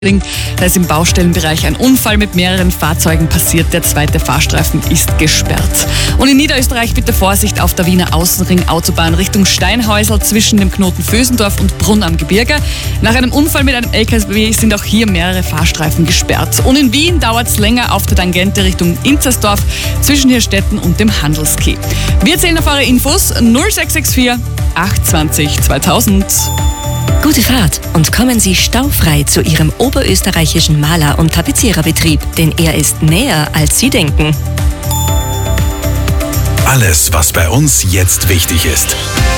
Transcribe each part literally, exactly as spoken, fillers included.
Da ist im Baustellenbereich ein Unfall mit mehreren Fahrzeugen passiert. Der zweite Fahrstreifen ist gesperrt. Und in Niederösterreich bitte Vorsicht auf der Wiener Außenring-Autobahn Richtung Steinhäusl zwischen dem Knoten Vösendorf und Brunn am Gebirge. Nach einem Unfall mit einem L K W sind auch hier mehrere Fahrstreifen gesperrt. Und in Wien dauert es länger auf der Tangente Richtung Inzersdorf zwischen Hirstetten und dem Handelskeh. Wir zählen auf eure Infos null sechs sechs vier acht zwanzig zweitausend. Gute Fahrt und kommen Sie staufrei zu Ihrem oberösterreichischen Maler- und Tapeziererbetrieb, denn er ist näher, als Sie denken. Alles, was bei uns jetzt wichtig ist.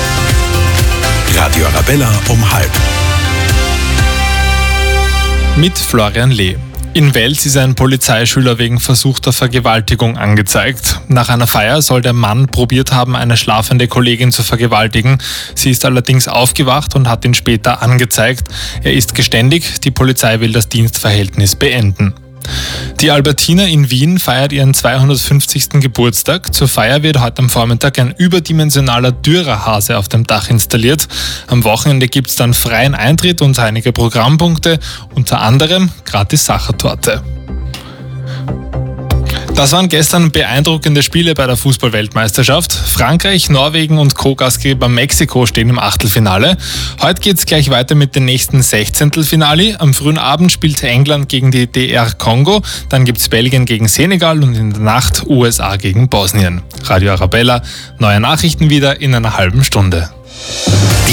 Radio Arabella um halb. Mit Florian Lee. In Wels ist ein Polizeischüler wegen versuchter Vergewaltigung angezeigt. Nach einer Feier soll der Mann probiert haben, eine schlafende Kollegin zu vergewaltigen. Sie ist allerdings aufgewacht und hat ihn später angezeigt. Er ist geständig, die Polizei will das Dienstverhältnis beenden. Die Albertina in Wien feiert ihren zweihundertfünfzigsten Geburtstag. Zur Feier wird heute am Vormittag ein überdimensionaler Dürerhase auf dem Dach installiert. Am Wochenende gibt es dann freien Eintritt und einige Programmpunkte, unter anderem gratis Sachertorte. Das waren gestern beeindruckende Spiele bei der Fußball-Weltmeisterschaft. Frankreich, Norwegen und Co-Gastgeber Mexiko stehen im Achtelfinale. Heute geht es gleich weiter mit den nächsten Sechzehntelfinale. Am frühen Abend spielt England gegen die D R Kongo. Dann gibt es Belgien gegen Senegal und in der Nacht U S A gegen Bosnien. Radio Arabella, neue Nachrichten wieder in einer halben Stunde.